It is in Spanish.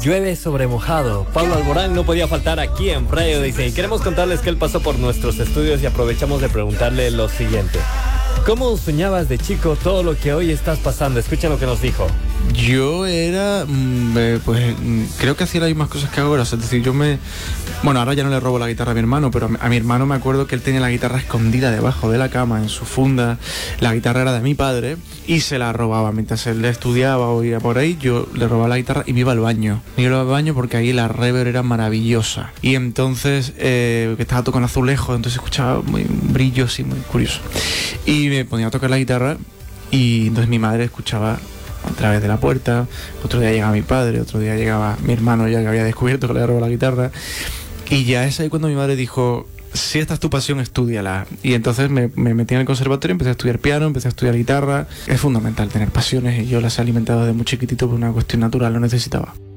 Llueve sobre mojado. Pablo Alborán no podía faltar aquí en Radio Disney. Y queremos contarles que él pasó por nuestros estudios y aprovechamos de preguntarle lo siguiente. ¿Cómo soñabas de chico todo lo que hoy estás pasando? Escuchen lo que nos dijo. Yo era, creo que hacía las mismas cosas que hago ahora. Es decir, bueno, ahora ya no le robo la guitarra a mi hermano, pero a mi hermano me acuerdo que él tenía la guitarra escondida debajo de la cama, en su funda. La guitarra era de mi padre y se la robaba. Mientras él estudiaba o iba por ahí, yo le robaba la guitarra y me iba al baño. Me iba al baño porque ahí la reverb era maravillosa. Y entonces, que estaba todo con azulejos, entonces escuchaba muy brillo, así, muy curioso. Y me ponía a tocar la guitarra y entonces mi madre escuchaba a través de la puerta. Otro día llegaba mi padre, otro día llegaba mi hermano ya que había descubierto que le había robado la guitarra. Y ya es ahí cuando mi madre dijo: si esta es tu pasión, estúdiala. Y entonces me metí en el conservatorio, empecé a estudiar piano, empecé a estudiar guitarra. Es fundamental tener pasiones y yo las he alimentado desde muy chiquitito por una cuestión natural, lo necesitaba.